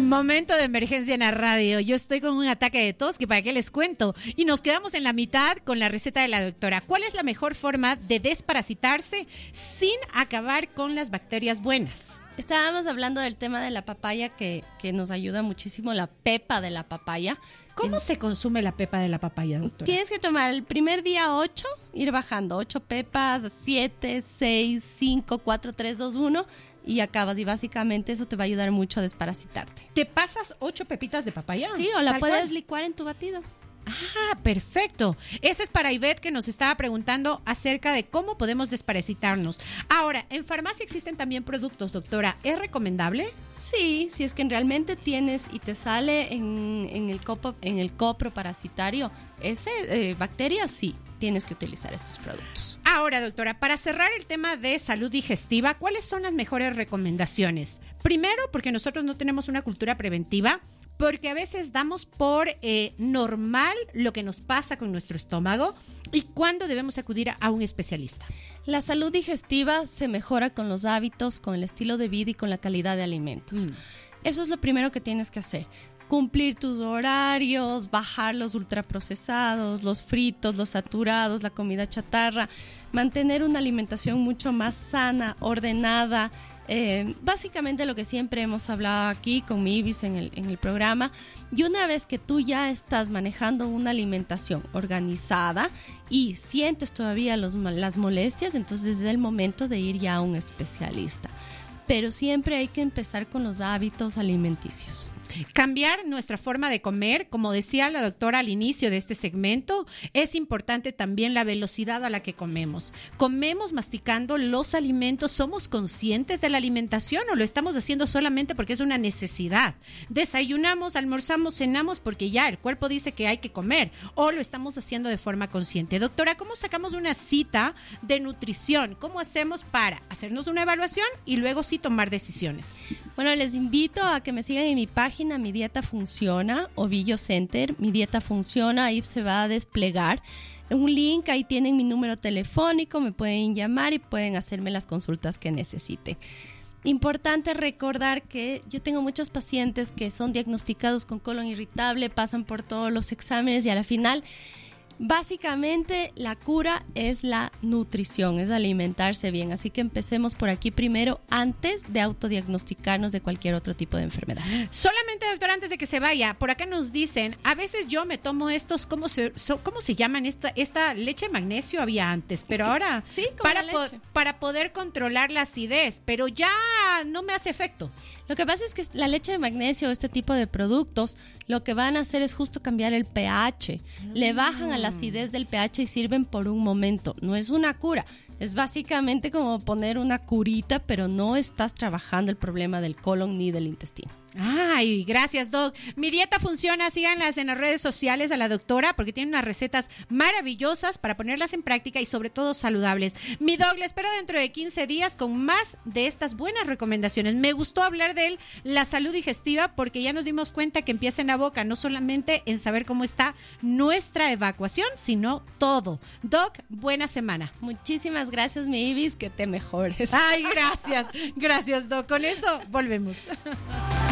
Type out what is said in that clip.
Momento de emergencia en la radio. Yo estoy con un ataque de tos que para qué les cuento. Y nos quedamos en la mitad con la receta de la doctora. ¿Cuál es la mejor forma de desparasitarse sin acabar con las bacterias buenas? Estábamos hablando del tema de la papaya que nos ayuda muchísimo, la pepa de la papaya. ¿Cómo se consume la pepa de la papaya, doctora? Tienes que tomar el primer día 8, ir bajando 8 pepas, 7, 6, 5, 4, 3, 2, 1 y acabas. Y básicamente eso te va a ayudar mucho a desparasitarte. ¿Te pasas 8 pepitas de papaya? Sí, o la puedes cual licuar en tu batido. Ah, perfecto. Ese es para Ivette, que nos estaba preguntando acerca de cómo podemos desparasitarnos. Ahora, en farmacia existen también productos, doctora. ¿Es recomendable? Sí, si es que realmente tienes y te sale en el copro parasitario bacterias, sí, tienes que utilizar estos productos. Ahora, doctora, para cerrar el tema de salud digestiva, ¿cuáles son las mejores recomendaciones? Primero, porque nosotros no tenemos una cultura preventiva, porque a veces damos por normal lo que nos pasa con nuestro estómago y cuándo debemos acudir a un especialista. La salud digestiva se mejora con los hábitos, con el estilo de vida y con la calidad de alimentos. Eso es lo primero que tienes que hacer. Cumplir tus horarios, bajar los ultraprocesados, los fritos, los saturados, la comida chatarra, mantener una alimentación mucho más sana, ordenada. Básicamente lo que siempre hemos hablado aquí con mi Ibis en el programa. Y una vez que tú ya estás manejando una alimentación organizada y sientes todavía las molestias, entonces es el momento de ir ya a un especialista. Pero siempre hay que empezar con los hábitos alimenticios. Cambiar nuestra forma de comer, como decía la doctora al inicio de este segmento, es importante también la velocidad a la que comemos. ¿Comemos masticando los alimentos? ¿Somos conscientes de la alimentación o lo estamos haciendo solamente porque es una necesidad? Desayunamos, almorzamos, cenamos porque ya el cuerpo dice que hay que comer, o lo estamos haciendo de forma consciente. Doctora, ¿cómo sacamos una cita de nutrición? ¿Cómo hacemos para hacernos una evaluación y luego sí tomar decisiones? Bueno, les invito a que me sigan en mi página Mi Dieta Funciona, Ovillo Center. Mi Dieta Funciona, ahí se va a desplegar un link, ahí tienen mi número telefónico, me pueden llamar y pueden hacerme las consultas que necesiten. Importante recordar que yo tengo muchos pacientes que son diagnosticados con colon irritable, pasan por todos los exámenes y a la final básicamente la cura es la nutrición, es alimentarse bien, así que empecemos por aquí primero antes de autodiagnosticarnos de cualquier otro tipo de enfermedad. Solamente, doctora, antes de que se vaya, por acá nos dicen, a veces yo me tomo estos, ¿cómo se llaman? Esta leche de magnesio había antes, pero ahora sí, para poder controlar la acidez, pero ya no me hace efecto. Lo que pasa es que la leche de magnesio, este tipo de productos, lo que van a hacer es justo cambiar el pH. Le bajan a la acidez del pH y sirven por un momento. No es una cura. Es básicamente como poner una curita, pero no estás trabajando el problema del colon ni del intestino. Ay, gracias, Doc. Mi Dieta Funciona, síganlas en las redes sociales a la doctora porque tiene unas recetas maravillosas para ponerlas en práctica y sobre todo saludables. Mi Doc, le espero dentro de 15 días con más de estas buenas recomendaciones. Me gustó hablar de la salud digestiva porque ya nos dimos cuenta que empieza en la boca, no solamente en saber cómo está nuestra evacuación, sino todo. Doc, buena semana. Muchísimas gracias, mi Ibis, que te mejores. Ay, gracias, Doc. Con eso volvemos.